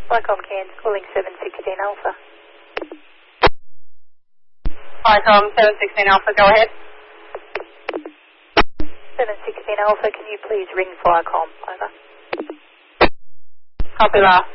Flycom Cairns calling 716 Alpha. Flycom 716 Alpha, go ahead. 716 Alpha, can you please ring Flycom? Over. Copy last.